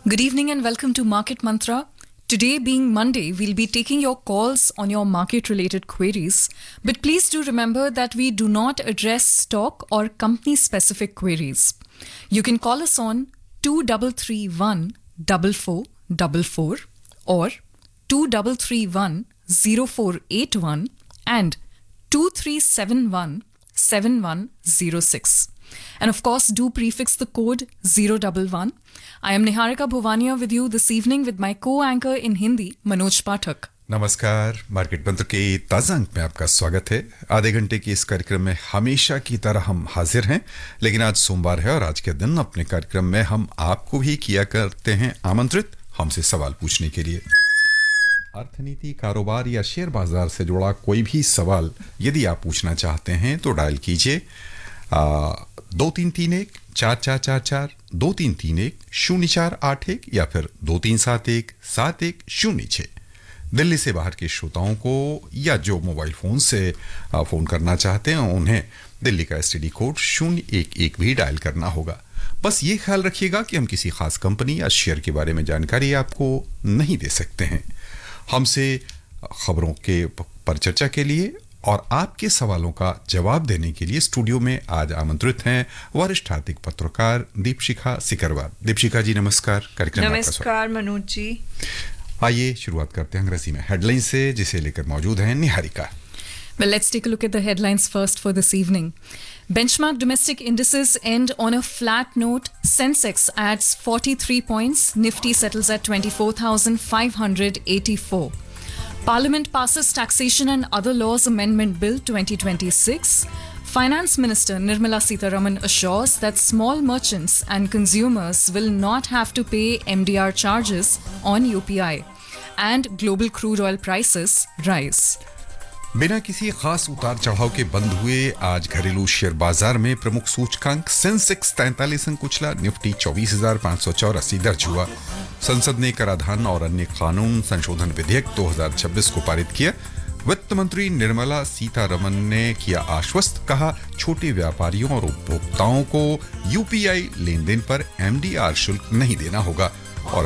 Good evening and welcome to Market Mantra. Today being Monday, we'll be taking your calls on your market-related queries. But please do remember that we do not address stock or company-specific queries. You can call us on 2331 4444 or 2331 0481 and 2371 7106. And of course, do prefix the code 011. I am Niharika Bhovania with you this evening with my co-anchor in Hindi, Manoj Pathak. नमस्कार। Market मंत्र के ताज़ा अंक में आपका स्वागत है। आधे घंटे के इस कार्यक्रम में हमेशा की तरह हम हाजिर हैं, लेकिन आज सोमवार है और आज के दिन अपने कार्यक्रम में हम आपको भी किया करते हैं आमंत्रित हमसे सवाल पूछने के लिए। अर्थनीति, कारोबार या शेयर बाजार से जुड़ा कोई भी सवाल यदि आप पूछना चाहते हैं तो डायल कीजिए 2331-4444, 2331-0481 या फिर 2371-7106। दिल्ली से बाहर के श्रोताओं को या जो मोबाइल फोन से फोन करना चाहते हैं उन्हें दिल्ली का एसटीडी कोड 011 भी डायल करना होगा। बस ये ख्याल रखिएगा कि हम किसी खास कंपनी या शेयर के बारे में जानकारी आपको नहीं दे सकते हैं। हमसे खबरों के पर चर्चा के लिए और आपके सवालों का जवाब देने के लिए स्टूडियो में आज आमंत्रित हैं वरिष्ठ आर्थिक पत्रकार दीपशिखा सिकरवार। दीपशिखा जी नमस्कार। कार्यक्रम में नमस्कार मनोज जी। आइए शुरुआत करते हैं अंग्रेजी में हेडलाइन से, जिसे लेकर मौजूद हैं Niharika. Well, let's take a look at the headlines first for this evening. Benchmark domestic indices end on a flat note. Sensex adds 43 points. Nifty settles at 24,584. Parliament passes Taxation and Other Laws Amendment Bill 2026. Finance Minister Nirmala Sitharaman assures that small merchants and consumers will not have to pay MDR charges on UPI. And global crude oil prices rise. बिना किसी खास उतार चढ़ाव के बंद हुए आज घरेलू शेयर बाजार में प्रमुख सूचकांक सेंसेक्स 43 अंक कुचला, निफ्टी 24,584 दर्ज हुआ। संसद ने कराधान और अन्य कानून संशोधन विधेयक 2026 को पारित किया। वित्त मंत्री निर्मला सीतारमन ने किया आश्वस्त, कहा छोटे व्यापारियों और उपभोक्ताओं को यूपीआई लेन देन पर एमडीआर शुल्क नहीं देना होगा।